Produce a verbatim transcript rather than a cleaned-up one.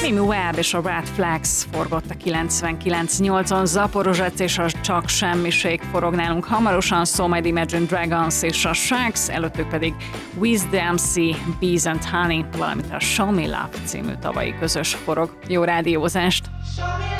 Mimi Webb és a Red Flags forgott a kilencvenkilenc nyolcon, Zaporozsec és a Csak semmiség forog nálunk hamarosan, szó majd Imagine Dragons és a Sharks, előttük pedig Wiz the em cé, Bees and Honey, valamint a Show Me Love című tavalyi közös forog. Jó rádiózást!